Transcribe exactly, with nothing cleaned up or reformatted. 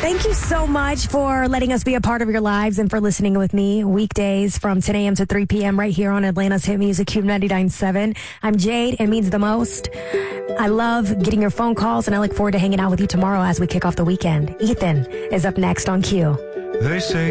Thank you so much for letting us be a part of your lives and for listening with me weekdays from ten a.m. to three p.m. right here on Atlanta's Hit Music, Cube ninety-nine point seven. I'm Jade. It means the most. I love getting your phone calls, and I look forward to hanging out with you tomorrow as we kick off the weekend. Ethan is up next on Q. They say